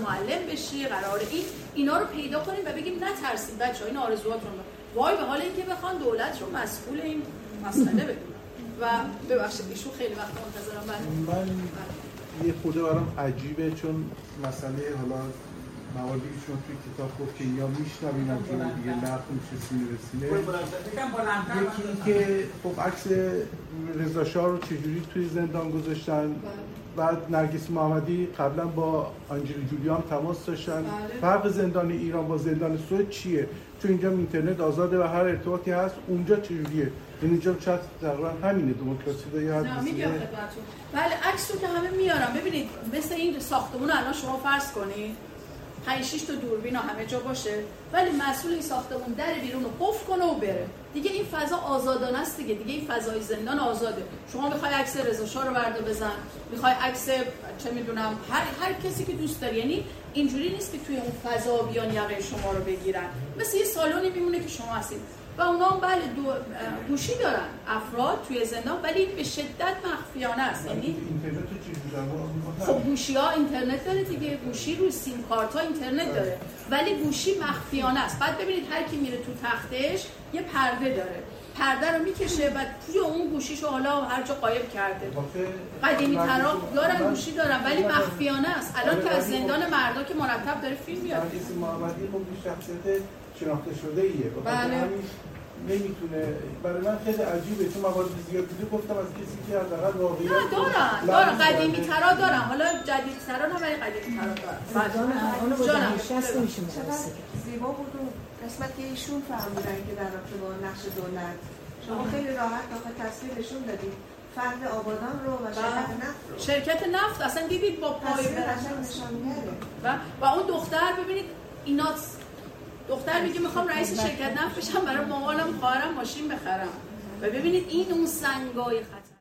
معلم بشی، قراره اینا رو پیدا کنیم و بگیم نترسید بچه‌ها، این آرزوهاتون وای به حال اینکه بخوان دولت رو مسئول این مسئله بدونن. و ببخشید ایشون خیلی وقت منتظرم. من یه خود برام عجیبه چون مسئله حالا مواردی ایشون توی کتاب گفت که یا میشنوینم که دیگه نقل میشه سینه به سینه. یکی که خب عکس رضا شاه رو چجوری توی زندان گذاشتن، بعد نرگس محمدی قبلا با آنجلی جولیان تماس داشتن. فرق زندان ایران با زندان سوئد چیه؟ چون اینجا اینترنت آزاده و هر ارتباطی هست، اونجا چجوریه؟ اینجا چت تقریبا همینه، دموکراسی ده یا نه میگم خدمتتون. بله عکس رو که همه میارم. ببینید مثل این ساختمون الان شما فرض کنید 5-6 تا دوربین همه جا باشه، ولی مسئول این ساختمون در بیرون رو قفل کنه و بره. دیگه این فضا آزادانه است دیگه این فضای زندان آزاده. شما بخوای عکس رضا شاه رو بردار بزن، میخوای عکس چه میدونم هر کسی که دوست داری، یعنی اینجوری نیست که توی اون فضا بیان یقه شما رو بگیرن. مثل یه سالونی میمونه که شما هستید و اونا هم بله گوشی دارن افراد توی زندان، ولی به شدت مخفیانه است. یعنی اینترنت چجوری؟ خب گوشی ها اینترنت داره دیگه، گوشی روی سیم کارت ها اینترنت داره، ولی گوشی مخفیانه است. بعد ببینید هر کی میره تو تختش یه پرده داره، پرده رو میکشه و توی اون گوشیشو حالا هر جا قایب کرده. قدیمی ترا دارن گوشی دارن ولی مخفیانه است. الان که از زندان مردا که مرتب داره فیلم میاد. نرگس محمدی خب شخصیت شناخته شده ایه، بله. نمیتونه. برای من خیلی عجیبه چون موارد زیاد دیده گفتم از کسی که حداقل واقعیت دارن قدیمی ترا دارن، حالا جدید ترا نه ولی قدیمی ترا دارن. اونو با نشست نمیشه زیبا بود اون قسمت که ایشون فهمیدن که در رابطه با نقش دولت شما خیلی راحت آخه تصویر نشون دادید فرد آبادان رو و شرکت نفت اصلا دیدید با پای نشانگره و اون دختر ببینید اینا دختر میگه میخوام رئیس شرکت نفت بشم برای مامانم خواهرم ماشین بخرم و ببینید این اون سنگای خطر